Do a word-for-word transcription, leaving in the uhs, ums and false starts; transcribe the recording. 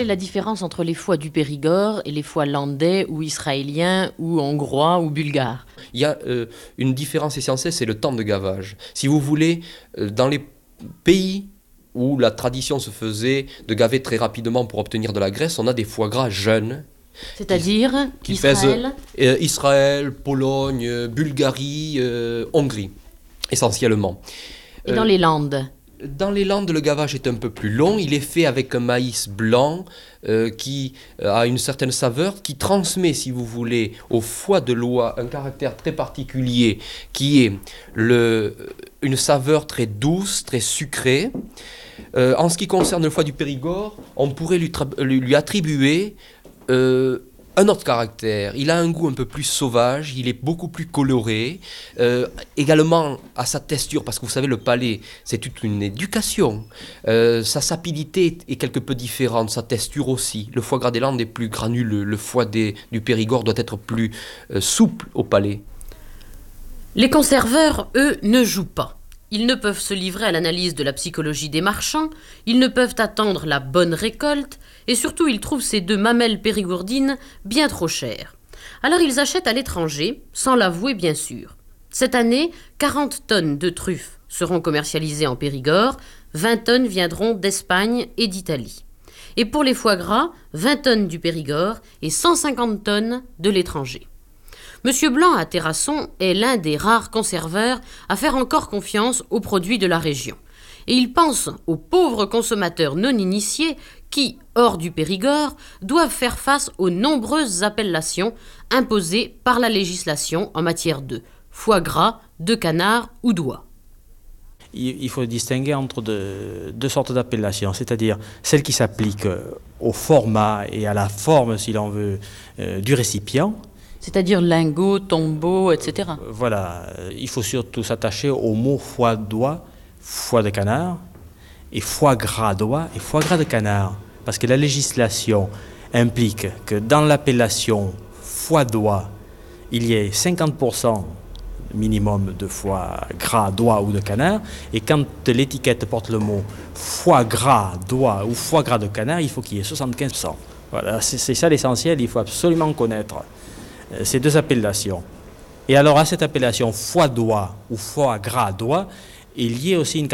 est la différence entre les foies du Périgord et les foies landais ou israéliens ou hongrois ou bulgares? Il y a euh, une différence essentielle, c'est le temps de gavage. Si vous voulez, euh, dans les pays où la tradition se faisait de gaver très rapidement pour obtenir de la graisse, on a des foie gras jeunes. C'est-à-dire qui, qui Israël pèsent, euh, Israël, Pologne, euh, Bulgarie, euh, Hongrie, essentiellement. Et dans euh, les Landes? Dans les Landes, le gavage est un peu plus long. Il est fait avec un maïs blanc euh, qui a une certaine saveur, qui transmet, si vous voulez, au foie de l'oie un caractère très particulier, qui est le, une saveur très douce, très sucrée. Euh, en ce qui concerne le foie du Périgord, on pourrait lui, lui attribuer euh, un autre caractère. Il a un goût un peu plus sauvage, il est beaucoup plus coloré, euh, également à sa texture, parce que vous savez, le palais, c'est toute une éducation. Euh, sa sapidité est quelque peu différente, sa texture aussi. Le foie gras des Landes est plus granuleux, le foie des, du Périgord doit être plus euh, souple au palais. Les conserveurs, eux, ne jouent pas. Ils ne peuvent se livrer à l'analyse de la psychologie des marchands, ils ne peuvent attendre la bonne récolte, et surtout ils trouvent ces deux mamelles périgourdines bien trop chères. Alors ils achètent à l'étranger, sans l'avouer bien sûr. Cette année, quarante tonnes de truffes seront commercialisées en Périgord, vingt tonnes viendront d'Espagne et d'Italie. Et pour les foie gras, vingt tonnes du Périgord et cent cinquante tonnes de l'étranger. Monsieur Blanc à Terrasson est l'un des rares conserveurs à faire encore confiance aux produits de la région. Et il pense aux pauvres consommateurs non initiés qui, hors du Périgord, doivent faire face aux nombreuses appellations imposées par la législation en matière de foie gras, de canard ou d'oie. Il faut distinguer entre deux, deux sortes d'appellations, c'est-à-dire celles qui s'appliquent au format et à la forme, si l'on veut, euh, du récipient. C'est-à-dire lingot, tombeau, et cetera. Voilà, il faut surtout s'attacher au mot foie d'oie, foie de canard, et foie gras d'oie et foie gras de canard. Parce que la législation implique que dans l'appellation foie d'oie, il y ait cinquante pour cent minimum de foie gras d'oie ou de canard, et quand l'étiquette porte le mot foie gras d'oie ou foie gras de canard, il faut qu'il y ait soixante-quinze pour cent. Voilà, c'est ça l'essentiel, il faut absolument connaître ces deux appellations. Et alors à cette appellation foie d'oie ou foie gras d'oie, il y a aussi une